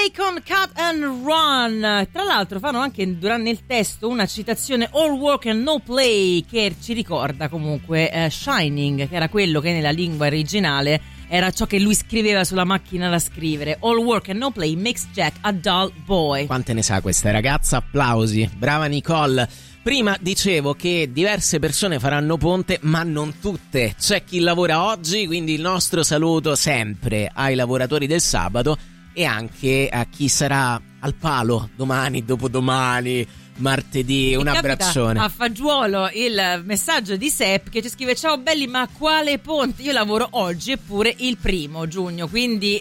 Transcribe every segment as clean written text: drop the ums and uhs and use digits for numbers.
Coldplay con Cut and Run. Tra l'altro fanno anche durante il testo una citazione All Work and No Play, che ci ricorda comunque Shining, che era quello che nella lingua originale era ciò che lui scriveva sulla macchina da scrivere. All work and no play makes Jack a dull boy. Quante ne sa questa ragazza? Applausi, brava Nicole. Prima dicevo che diverse persone faranno ponte, ma non tutte. C'è chi lavora oggi, quindi il nostro saluto sempre ai lavoratori del sabato e anche a chi sarà al palo domani, dopodomani, martedì. Un abbraccione a Fagiuolo. Il messaggio di Sepp che ci scrive: ciao belli, ma quale ponte? Io lavoro oggi, eppure il 1 giugno, quindi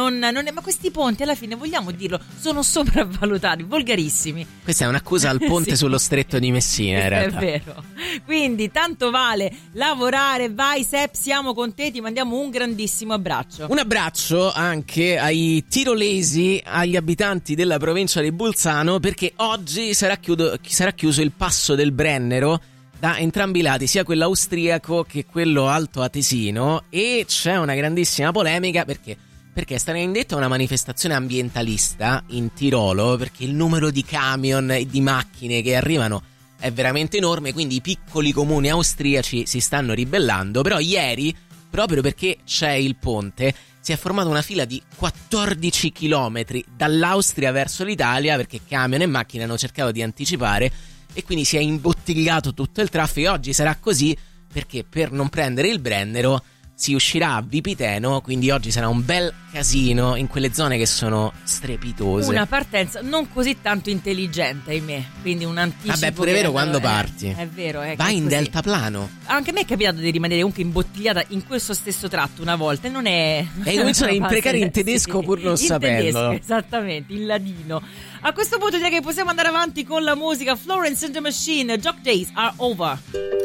ma questi ponti alla fine, vogliamo dirlo, sono sopravvalutati, volgarissimi. Questa è un'accusa al ponte sì. Sullo stretto di Messina in realtà. È vero, quindi tanto vale lavorare. Vai Sepp, siamo con te, ti mandiamo un grandissimo abbraccio. Un abbraccio anche ai tirolesi, agli abitanti della provincia di Bolzano, perché oggi sarà chiuso il passo del Brennero da entrambi i lati, sia quello austriaco che quello alto atesino, e c'è una grandissima polemica perché è stata indetta una manifestazione ambientalista in Tirolo, perché il numero di camion e di macchine che arrivano è veramente enorme, quindi i piccoli comuni austriaci si stanno ribellando. Però ieri, proprio perché c'è il ponte, si è formata una fila di 14 chilometri dall'Austria verso l'Italia, perché camion e macchine hanno cercato di anticipare e quindi si è imbottigliato tutto il traffico. E oggi sarà così perché per non prendere il Brennero si uscirà a Vipiteno, quindi oggi sarà un bel casino in quelle zone che sono strepitose. Una partenza non così tanto intelligente, ahimè, quindi un anticipo. Vabbè, pure è vero quando parti. È vero, vai in deltaplano. Anche a me è capitato di rimanere comunque imbottigliata in questo stesso tratto una volta e non è. E cominciano a imprecare in tedesco pur non sapendo. Esattamente, in ladino. A questo punto direi che possiamo andare avanti con la musica. Florence and the Machine, Dog Days Are Over.